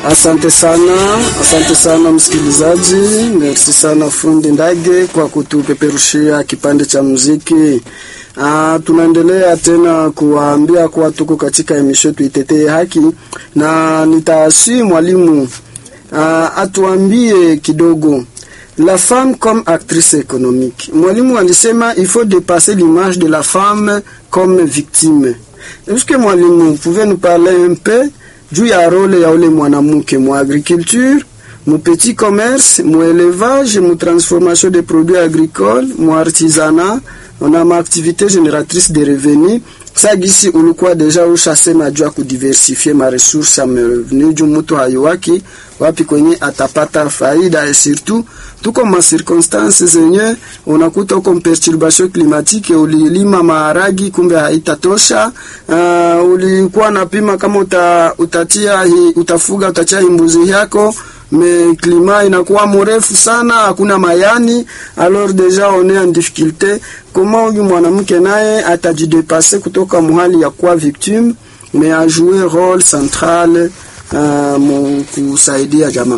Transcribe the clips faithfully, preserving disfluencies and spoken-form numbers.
Asante sana, asante sana msikilizaji. Merci sana fundi Ndage kwa kutupeperushia kipande cha muziki. Ah, tunaendelea tena kuwaambia kwa tuko katika emission Tuitetee Haki, na nitaasi mwalimu ah, atuambie kidogo la femme comme actrice économique. Mwalimu alisema il faut dépasser l'image de la femme comme victime. Est-ce que mwalimu pouvez nous parler un peu juu ya role ya ule mwanamke mu agriculture, mu petit commerce, mu élevage, mu transformation des produits agricoles, mu artisanat, on a ma activité génératrice de revenus. Ça gisi ulikuwa deja ushasema juu ya kudiversifier ma ressources ya revenu juu mtu hayuwaki wapi kwenye atapata faida, et surtout tuko ma circonstances zenye unakuta uko perturbation climatique, ulilima maharagi kumbe haitatosha. Uh, ulikuwa napima kama uta, utatia hi, utafuga utatia mbuzi yako mais climat inakuwa mrefu sana, hakuna mayani, alors déjà on est en difficulté. Comment huyu mwanamke naye atajidepasser kutoka muhali ya kuwa victime mais a jouer rôle central uh, mu kusaidia jamaa?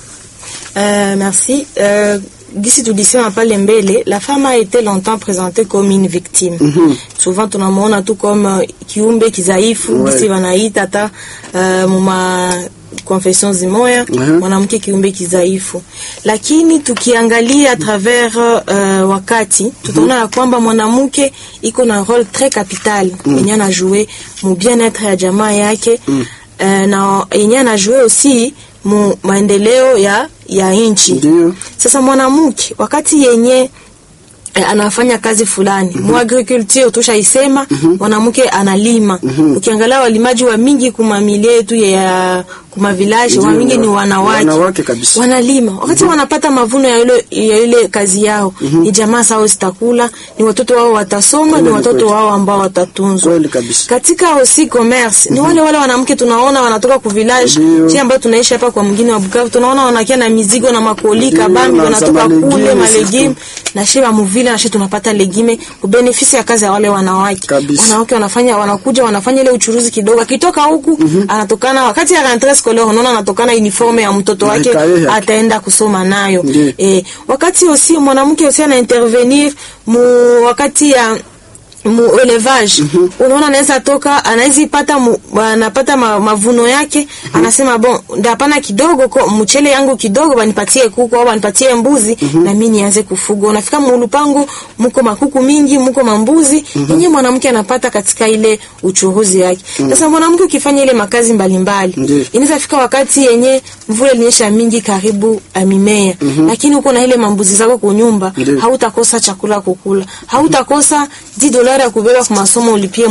Euh, merci. Euh, D'ici tout d'ici, on parle mbele, la femme a été longtemps présentée comme une victime. Mm-hmm. Souvent, on a montré tout comme uh, kiumbe kizaifu, ouais. D'ici wanaita hata uh, muma confession zimoya, mm-hmm. Mwanamke kiumbe kizaifu. Lakini tukiangalia à travers uh, wakati, tutaona ya kwamba mwanamke iko na rôle très capital, mm. Yenye na jouer mu bien-être ya jamaa yake, mm. uh, na yenye na jouer aussi mu maendeleo ya ya nchi. Sasa mwanamke wakati yenye eh, anafanya kazi fulani, mm-hmm. Mu agriculture tushaisema, mm-hmm. Mwanamke analima, mm-hmm. Ukiangalia walimaji wa mingi kuma milie yetu ya kuma village wa mingi ni wanawake, wanawake kabisa wanalima wakati, mm-hmm. Wanapata mavuno ya ile ya ile kazi yao, mm-hmm. Ni jamaa sao zitakula, ni watoto wao watasoma, ni watoto wao ambao watatunzwa katika osi commerce, mm-hmm. Ni wale wale wanawake tunaona wanatoka ku village chi ambao tunaishi hapa kwa mwingine wa Bukavu, tunaona wanakia na mizigo na makolika bambi wanatoka kule malegime na shiba muvile na shi tunapata legime ku benefisi ya kazi ya wale wanawake. Wanawake wanafanya wanakuja wanafanya ile uchuruzi kidogo, akitoka huku, mm-hmm. Anatokana wakati ya rentrée scolaire unaona anatokana uniforme ya mtoto wake ataenda kusoma nayo. Eh, wakati aussi mwanamke aussi ana intervenir mu wakati ya mu élevage, mm-hmm. Unaona anaweza toka anaweza pata anapata ma, mavuno yake, mm-hmm. Anasema bon ndapana kidogo kwa mchele yangu kidogo banipatie kuku au banipatie mbuzi, mm-hmm. Na mimi nianze kufuga. Unafika mulupango mko makuku mingi mko mambuzi, mm-hmm. Yenye mwanamke anapata katika ile uchuruzi yake. Sasa, mm-hmm. Mwanamke ukifanya ile makazi mbalimbali, mm-hmm. Inaweza fika wakati yenye mvua ilinyesha mingi karibu mimea, mm-hmm. Lakini uko na ile mambuzi zako kwa nyumba, mm-hmm. Hautakosa chakula kukula, hautakosa dix dollars ya kubeba kwa masomo ulipie